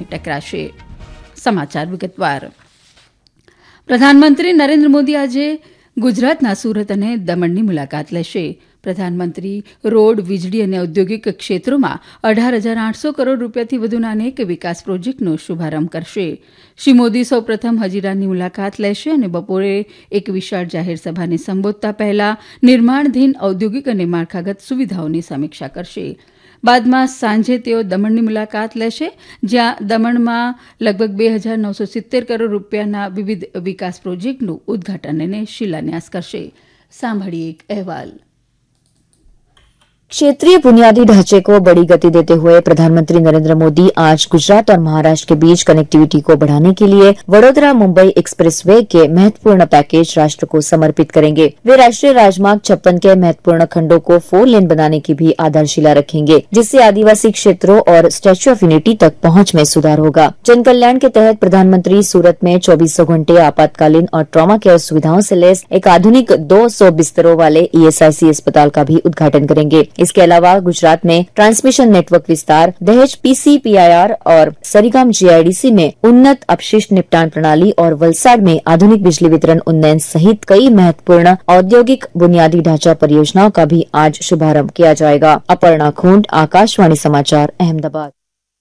ટકરાશે. સમાચાર વિગતવાર. પ્રધાનમંત્રી નરેન્દ્ર મોદી આજે ગુજરાતના સુરત અને દમણની મુલાકાત લેશે. પ્રધાનમંત્રી રોડ, વીજળી અને ઔદ્યોગિક ક્ષેત્રોમાં 18,800 કરોડ રૂપિયાથી વધુના અનેક વિકાસ પ્રોજેક્ટનો શુભારંભ કરશે. શ્રી મોદી સૌપ્રથમ હજીરાની મુલાકાત લેશે અને બપોરે એક વિશાળ જાહેર સભાને સંબોધતા પહેલા નિર્માણાધીન ઔદ્યોગિક અને માળખાગત સુવિધાઓની સમીક્ષા કરશે. બાદમાં સાંજે તેઓ દમણની મુલાકાત લેશે, જ્યાં દમણમાં લગભગ 2,970 કરોડ રૂપિયાના વિવિધ વિકાસ પ્રોજેક્ટનું ઉદઘાટન અને શિલાન્યાસ કરશે. સાંભળીએ એક અહેવાલ. क्षेत्रीय बुनियादी ढांचे को बड़ी गति देते हुए प्रधानमंत्री नरेंद्र मोदी आज गुजरात और महाराष्ट्र के बीच कनेक्टिविटी को बढ़ाने के लिए वडोदरा मुंबई एक्सप्रेसवे के महत्वपूर्ण पैकेज राष्ट्र को समर्पित करेंगे. वे राष्ट्रीय राजमार्ग 56 के महत्वपूर्ण खंडों को 4 लेन बनाने की भी आधारशिला रखेंगे, जिससे आदिवासी क्षेत्रों और स्टैच्यू ऑफ यूनिटी तक पहुंच में सुधार होगा. जन कल्याण के तहत प्रधानमंत्री सूरत में 24 घंटे आपातकालीन और ट्रॉमा केयर सुविधाओं से लैस एक आधुनिक 200 बिस्तरों वाले ईएसआईसी अस्पताल का भी उद्घाटन करेंगे. इसके अलावा गुजरात में ट्रांसमिशन नेटवर्क विस्तार, दहेज पीसीपीआईआर और सरीगाम जीआईडीसी में उन्नत अपशिष्ट निपटान प्रणाली और वलसाड में आधुनिक बिजली वितरण उन्नयन सहित कई महत्वपूर्ण औद्योगिक बुनियादी ढांचा परियोजनाओं का भी आज शुभारंभ किया जाएगा. अपर्णा खूंट, आकाशवाणी समाचार, अहमदाबाद.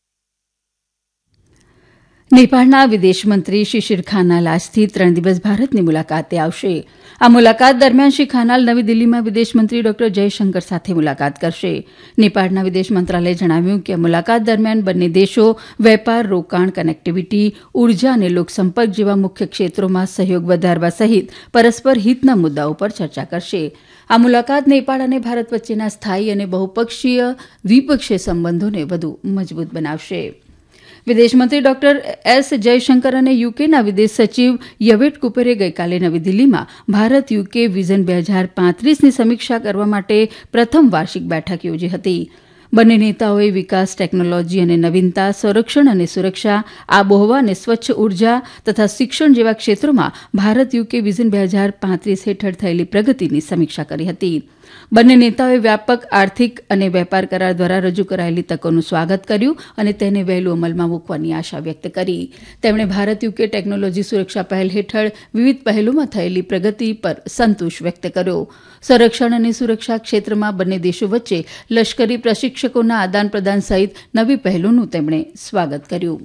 નેપાળના વિદેશમંત્રી શ્રી શિર ખાનાલ આજથી 3 દિવસ ભારતની મુલાકાતે આવશે. આ મુલાકાત દરમિયાન શ્રી ખાનાલ નવી દિલ્હીમાં વિદેશમંત્રી ડોક્ટર જયશંકર સાથે મુલાકાત કરશે. નેપાળના વિદેશ મંત્રાલયે જણાવ્યું કે આ મુલાકાત દરમિયાન બંને દેશો વેપાર, રોકાણ, કનેક્ટિવિટી, ઉર્જા અને લોકસંપર્ક જેવા મુખ્ય ક્ષેત્રોમાં સહયોગ વધારવા સહિત પરસ્પર હિતના મુદ્દાઓ પર ચર્ચા કરશે. આ મુલાકાત નેપાળ અને ભારત વચ્ચેના સ્થાયી અને બહુપક્ષીય દ્વિપક્ષીય સંબંધોને વધુ મજબૂત બનાવશે. વિદેશમંત્રી ડોક્ટર એસ જયશંકર અને યુકેના વિદેશ સચિવ યવેટ કુપરે ગઈકાલે નવી દિલ્હીમાં ભારત યુકે વિઝન 2035ની સમીક્ષા કરવા માટે પ્રથમ વાર્ષિક બેઠક યોજી હતી. બંને નેતાઓએ વિકાસ, ટેકનોલોજી અને નવીનતા, સંરક્ષણ અને સુરક્ષા, આબોહવા અને સ્વચ્છ ઉર્જા તથા શિક્ષણ જેવા ક્ષેત્રોમાં ભારત યુકે વિઝન 2035 હેઠળ થયેલી પ્રગતિની સમીક્ષા કરી હતી. બંને નેતાઓએ વ્યાપક આર્થિક અને વેપાર કરાર દ્વારા રજૂ કરાયેલી તકોનું સ્વાગત કર્યું અને તેને વહેલું અમલમાં મૂકવાની આશા વ્યક્ત કરી. તેમણે ભારત યુકે ટેકનોલોજી સુરક્ષા પહેલ હેઠળ વિવિધ પહેલોમાં થયેલી પ્રગતિ પર સંતોષ વ્યક્ત કર્યો. સંરક્ષણ અને સુરક્ષા ક્ષેત્રમાં બંને દેશો વચ્ચે લશ્કરી પ્રશિક્ષકોના આદાન પ્રદાન સહિત નવી પહેલોનું તેમણે સ્વાગત કર્યું.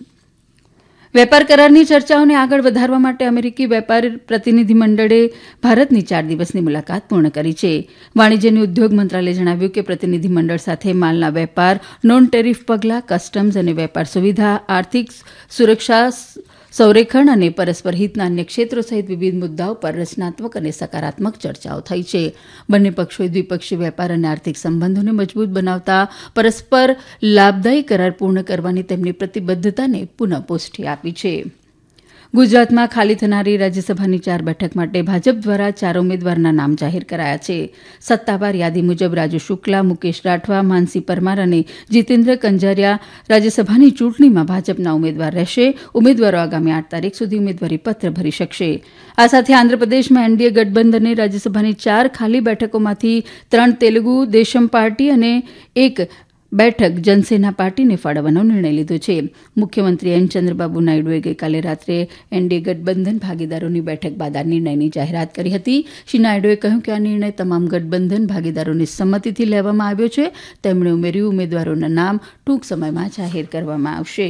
વેપાર કરારની ચર્ચાઓને આગળ વધારવા માટે અમેરિકી વેપાર પ્રતિનિધિમંડળે ભારતની 4 દિવસની મુલાકાત પૂર્ણ કરી છે. વાણિજ્ય અને ઉદ્યોગ મંત્રાલયે જણાવ્યું કે પ્રતિનિધિમંડળ સાથે માલના વેપાર, નોન ટેરિફ પગલાં, કસ્ટમ્સ અને વેપાર સુવિધા, આર્થિક સુરક્ષા, સંરેખન અને પરસ્પર હિતના અન્ય ક્ષેત્રો સહિત વિવિધ મુદ્દાઓ પર રચનાત્મક અને સકારાત્મક ચર્ચાઓ થઈ છે. બંને પક્ષોએ દ્વિપક્ષીય વેપાર અને આર્થિક સંબંધોને મજબૂત બનાવતા પરસ્પર લાભદાયી કરાર પૂર્ણ કરવાની તેમની પ્રતિબદ્ધતાને પુનઃપુષ્ટિ આપી છે. ગુજરાતમાં ખાલી થનારી રાજ્યસભાની 4 બેઠક માટે ભાજપ દ્વારા 4 ઉમેદવારના નામ જાહેર કરાયા છે. સત્તાવાર યાદી મુજબ રાજુ શુક્લા, મુકેશ રાઠવા, માનસી પરમાર અને જીતેન્દ્ર કંજારિયા રાજ્યસભાની ચૂંટણીમાં ભાજપના ઉમેદવાર રહેશે. ઉમેદવારો આગામી 8 તારીખ સુધી ઉમેદવારી પત્ર ભરી શકશે. આ સાથે આંધ્રપ્રદેશમાં એનડીએ ગઠબંધને રાજ્યસભાની 4 ખાલી બેઠકોમાંથી 3 તેલુગુ દેશમ પાર્ટી અને 1 બેઠક જનસેના પાર્ટીને ફાળવવાનો નિર્ણય લીધો છે. મુખ્યમંત્રી એન ચંદ્રબાબુ નાયડુએ ગઈકાલે રાત્રે એનડીએ ગઠબંધન ભાગીદારોની બેઠક બાદ આ નિર્ણયની જાહેરાત કરી હતી. શ્રી નાયડુએ કહ્યું કે આ નિર્ણય તમામ ગઠબંધન ભાગીદારોની સંમતિથી લેવામાં આવ્યો છે. તેમણે ઉમેર્યું, ઉમેદવારોના નામ ટૂંક સમયમાં જાહેર કરવામાં આવશે.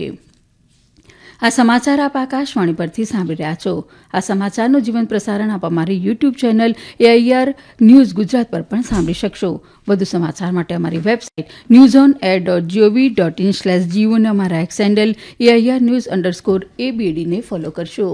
આ સમાચાર આપ આકાશવાણી પરથી સાંભળી રહ્યા છો. આ સમાચારનું જીવંત પ્રસારણ આપ અમારી YouTube channel AIR news Gujarat પર પણ સાંભળી શકશો. વધુ સમાચાર માટે અમારી વેબસાઇટ newsonair.gov.in/geo અને અમારા એક્સ હેન્ડલ AIR_news_ABD ને ફોલો કરશો.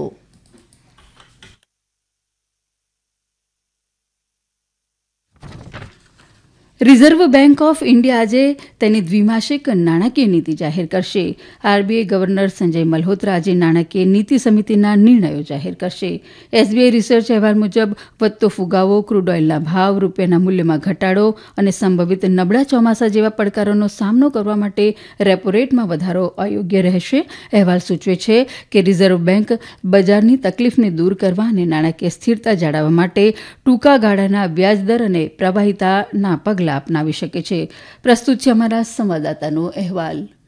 રિઝર્વ બેંક ઓફ ઇન્ડિયા આજે તેની દ્વિમાસિક નાણાકીય નીતિ જાહેર કરશે. આરબીઆઈ ગવર્નર સંજય મલ્હોત્રા આજે નાણાકીય નીતિ સમિતિના નિર્ણયો જાહેર કરશે. એસબીઆઈ રિસર્ચ અહેવાલ મુજબ વધતો ફુગાવો, ક્રૂડ ઓઇલના ભાવ, રૂપિયાના મૂલ્યમાં ઘટાડો અને સંભવિત નબળા ચોમાસા જેવા પડકારોનો સામનો કરવા માટે રેપો રેટમાં વધારો અયોગ્ય રહેશે. અહેવાલ સૂચવે છે કે રિઝર્વ બેંક બજારની તકલીફને દૂર કરવા અને નાણાકીય સ્થિરતા જાળવવા માટે ટૂંકા ગાળાના વ્યાજદર અને પ્રવાહિતાના પગલાં અપનાવી શકે છે. પ્રસ્તુત છે અમારા સંવાદદાતાનો અહેવાલ.